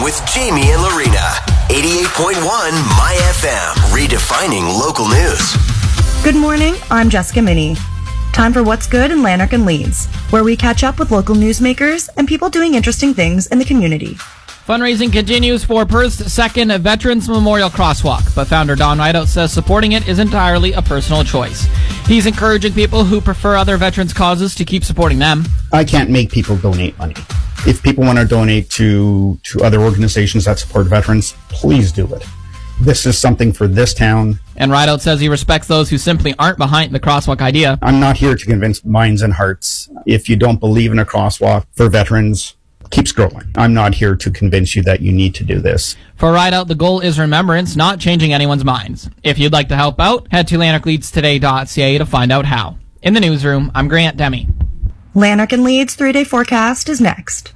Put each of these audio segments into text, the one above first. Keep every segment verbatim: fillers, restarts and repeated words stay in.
with Jamie and Lorena. eighty-eight point one My F M, redefining local news. Good morning, I'm Jessica Minnie. Time for What's Good in Lanark and Leeds, where we catch up with local newsmakers and people doing interesting things in the community. Fundraising continues for Perth's second Veterans Memorial Crosswalk, but founder Don Rideout says supporting it is entirely a personal choice. He's encouraging people who prefer other veterans' causes to keep supporting them. I can't make people donate money. If people want to donate to, to other organizations that support veterans, please do it. This is something for this town. And Rideout says he respects those who simply aren't behind the crosswalk idea. I'm not here to convince minds and hearts. If you don't believe in a crosswalk for veterans, keep scrolling. I'm not here to convince you that you need to do this. For Rideout, the goal is remembrance, not changing anyone's minds. If you'd like to help out, head to lanark leeds today dot c a to find out how. In the newsroom, I'm Grant Demi. Lanark and Leeds three-day forecast is next.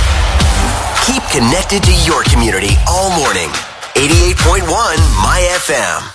Keep connected to your community all morning. eighty-eight point one My F M.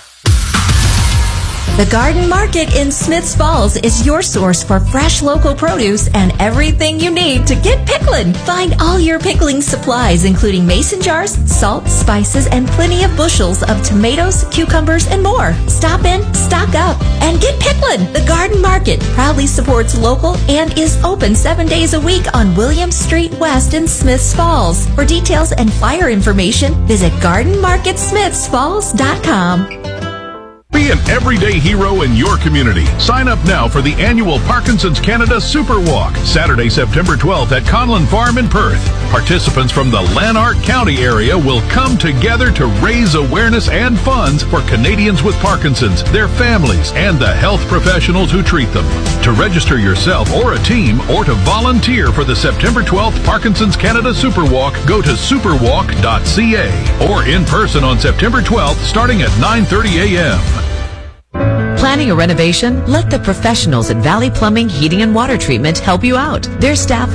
The Garden Market in Smiths Falls is your source for fresh local produce and everything you need to get pickling. Find all your pickling supplies, including mason jars, salt, spices, and plenty of bushels of tomatoes, cucumbers, and more. Stop in, stock up, and get pickling. The Garden Market proudly supports local and is open seven days a week on William Street West in Smiths Falls. For details and flyer information, visit garden market smiths falls dot com. Be an everyday hero in your community. Sign up now for the annual Parkinson's Canada Super Walk, Saturday, September twelfth at Conlon Farm in Perth. Participants from the Lanark County area will come together to raise awareness and funds for Canadians with Parkinson's, their families, and the health professionals who treat them. To register yourself or a team or to volunteer for the September twelfth Parkinson's Canada Super Walk, go to superwalk dot c a or in person on September twelfth starting at nine thirty a.m. Planning a renovation? Let the professionals at Valley Plumbing, Heating and Water Treatment help you out. Their staff